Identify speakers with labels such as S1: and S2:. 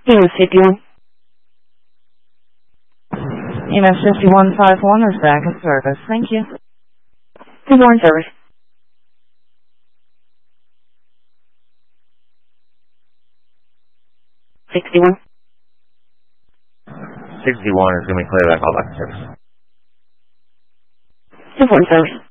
S1: EMS 51.
S2: EMS 5151 is back in service. Thank you.
S1: Good morning, service. '61.
S3: 61 is going to be clear back, all back to service.
S1: Good morning, service.